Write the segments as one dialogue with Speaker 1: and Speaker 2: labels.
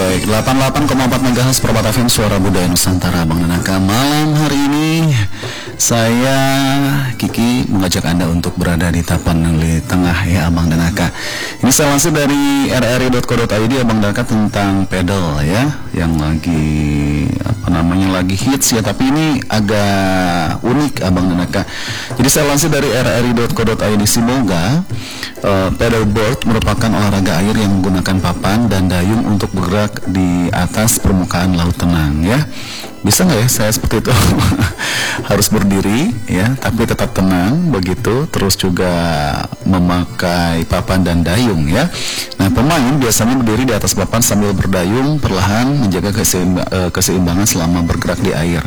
Speaker 1: baik. 88,4 MHz Permata FM Suara Budaya Nusantara, Bang Nanaka. Malam hari ini saya Kiki mengajak Anda untuk berada di Tapanuli Tengah ya, Abang Nanaka. Ini saya langsung dari rri.co.id, Abang Nanaka, tentang pedal ya, yang lagi lagi hits ya, tapi ini agak unik, Abang Nanaka. Jadi saya langsung dari rri.co.id. Semoga pedalboard merupakan olahraga air yang menggunakan papan dan dayung untuk bergerak di atas permukaan laut tenang ya. Bisa nggak ya saya seperti itu? Harus berdiri ya, tapi tetap tenang begitu. Terus juga memakai papan dan dayung ya. Nah, pemain biasanya berdiri di atas papan sambil berdayung perlahan menjaga keseimbangan selama bergerak di air.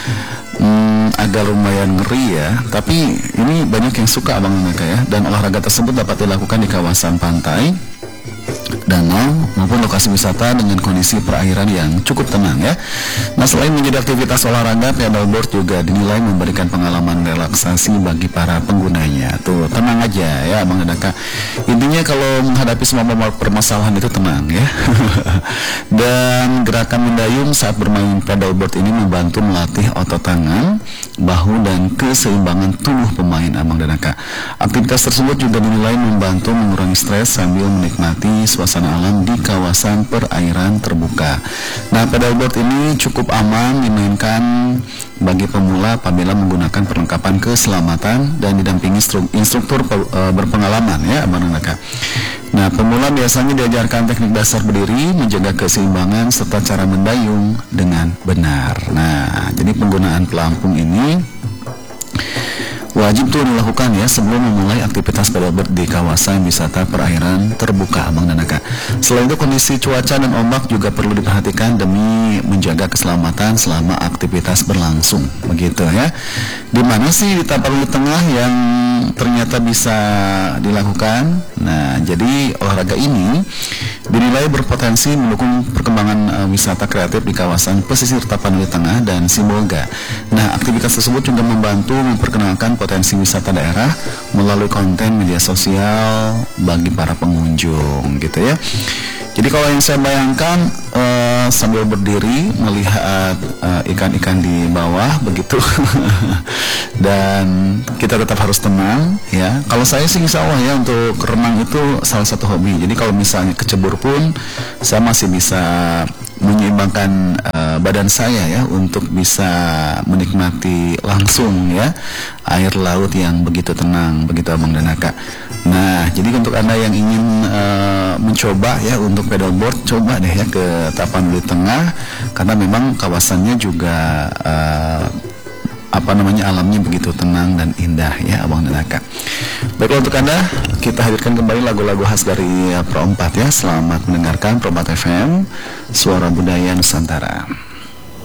Speaker 1: Agak lumayan ngeri ya, tapi ini banyak yang suka, Abang Nanaka ya. Dan olahraga tersebut dapat dilakukan di kawasan pantai, danau maupun lokasi wisata dengan kondisi perairan yang cukup tenang ya. Nah, selain menjadi aktivitas olahraga, pedalboard juga dinilai memberikan pengalaman relaksasi bagi para penggunanya. Tuh, tenang aja ya, Abang Nanaka. Intinya kalau menghadapi semua permasalahan itu tenang ya. Dan gerakan mendayung saat bermain pedalboard ini membantu melatih otot tangan, bahu dan keseimbangan tubuh pemain, Abang Nanaka. Aktivitas tersebut juga dinilai membantu mengurangi stres sambil menikmati suasana alam di kawasan perairan terbuka. Nah, pedalboard ini cukup aman dimainkan bagi pemula apabila menggunakan perlengkapan keselamatan dan didampingi instruktur berpengalaman ya, Abang Nanaka. Nah, pemula biasanya diajarkan teknik dasar berdiri, menjaga keseimbangan serta cara mendayung dengan benar. Nah, jadi penggunaan pelampung ini wajib tuh dilakukan ya sebelum memulai aktivitas pedalboard di kawasan wisata perairan terbuka, Abang Nanaka. Selain itu, kondisi cuaca dan ombak juga perlu diperhatikan demi menjaga keselamatan selama aktivitas berlangsung. Begitu ya. Di mana sih di Tapanuli Tengah yang ternyata bisa dilakukan? Nah, jadi olahraga ini dinilai berpotensi mendukung perkembangan wisata kreatif di kawasan pesisir Tapanuli Tengah dan Sibolga. Nah, aktivitas tersebut juga membantu memperkenalkan potensi wisata daerah melalui konten media sosial bagi para pengunjung gitu ya. Jadi kalau yang saya bayangkan sambil berdiri melihat ikan-ikan di bawah begitu dan kita tetap harus tenang ya. Kalau saya sih insya Allah ya, untuk renang itu salah satu hobi. Jadi kalau misalnya kecebur pun saya masih bisa menyeimbangkan badan saya ya untuk bisa menikmati langsung ya air laut yang begitu tenang, begitu, Abang Nanaka. Nah, jadi untuk Anda yang ingin mencoba ya untuk pedalboard, coba deh ya ke Tapanuli Tengah, karena memang kawasannya juga alamnya begitu tenang dan indah ya, Abang Nanaka. Baiklah, untuk Anda kita hadirkan kembali lagu-lagu khas dari Pro 4 ya. Selamat mendengarkan Pro 4 FM Suara Budaya Nusantara.